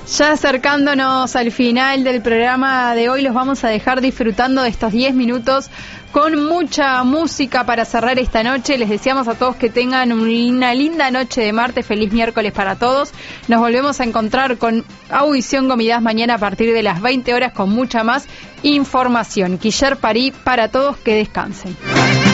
Ya acercándonos al final del programa de hoy, los vamos a dejar disfrutando de estos 10 minutos con mucha música para cerrar esta noche. Les deseamos a todos que tengan una linda noche de martes. Feliz miércoles para todos. Nos volvemos a encontrar con Audición Gomidas mañana a partir de las 20 horas con mucha más información. Quiller Parí para todos, que descansen.